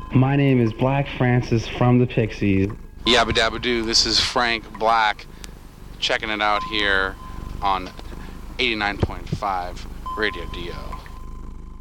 My name is Black Francis from the Pixies. Yabba dabba doo, this is Frank Black, checking it out here on 89.5 Radio DO.